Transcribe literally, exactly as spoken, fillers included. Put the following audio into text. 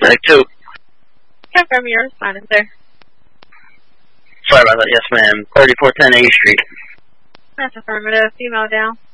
Medic two. Confirm your responded, sir. Sorry about that. Yes, ma'am. thirty-four ten A Street. That's affirmative. Female down.